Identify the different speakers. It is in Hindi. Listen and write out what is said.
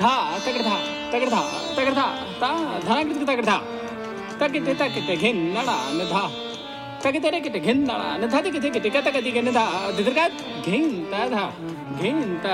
Speaker 1: धा तगड़ा तगड़ा तगड़ा ता धना कित तगड़ा तकिते तकिते घिन्नड़ा न धा तकिते रे किते घिन्नड़ा न धा किते किते कत कति न धा दिदरका घिन ता धा घिन ता